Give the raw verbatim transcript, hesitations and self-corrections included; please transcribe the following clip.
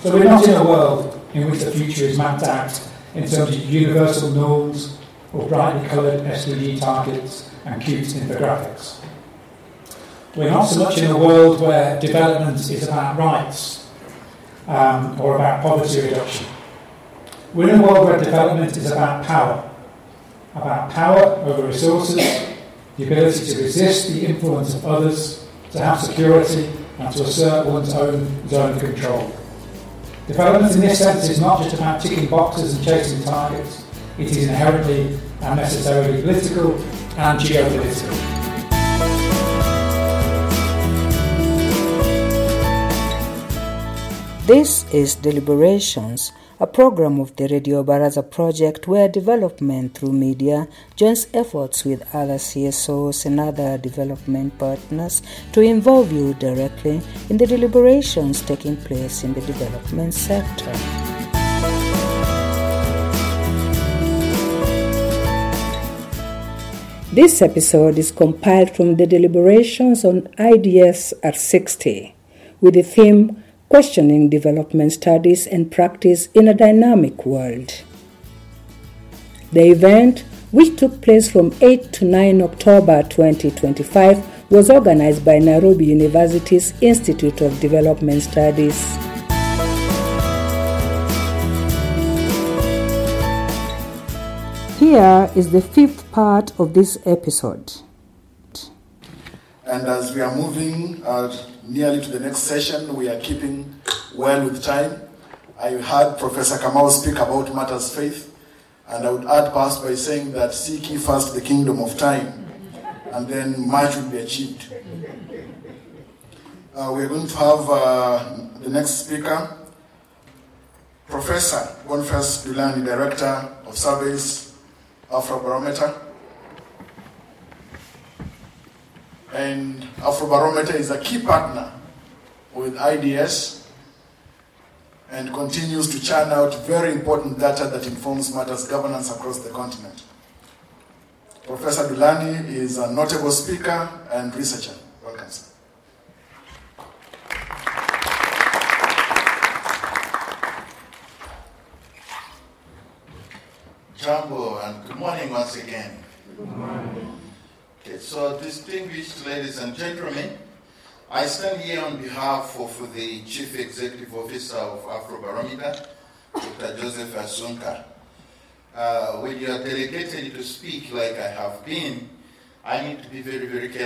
So we're not in a world in which the future is mapped out in terms of universal norms or brightly coloured S D G targets and cute infographics. We're not so much in a world where development is about rights um, or about poverty reduction. We're in a world where development is about power, about power over resources, the ability to resist the influence of others, to have security, and to assert one's own zone of control. Development in this sense is not just about ticking boxes and chasing targets, it is inherently and necessarily political and geopolitical. This is Deliberations, a program of the Radio Baraza project where development through media joins efforts with other C S Os and other development partners to involve you directly in the deliberations taking place in the development sector. This episode is compiled from the deliberations on I D S R sixty with the theme Questioning Development Studies and Practice in a Dynamic World. The event, which took place from eighth to ninth October twenty twenty-five, was organized by Nairobi University's Institute of Development Studies. Here is the fifth part of this episode. And as we are moving uh, nearly to the next session, we are keeping well with time. I heard Professor Kamau speak about matters faith, and I would add past by saying that seek ye first the kingdom of time, and then much will be achieved. Uh, we are going to have uh, the next speaker, Professor Boniface Dulani, Director of Surveys, Afrobarometer. And Afrobarometer is a key partner with I D S and continues to churn out very important data that informs matters governance across the continent. Professor Dulani is a notable speaker and researcher. Welcome, sir. Jambo, and good morning once again. Good morning. Okay, so distinguished ladies and gentlemen, I stand here on behalf of the Chief Executive Officer of Afrobarometer, Doctor Joseph Asunka. Uh, when you are delegated to speak like I have been, I need to be very, very careful.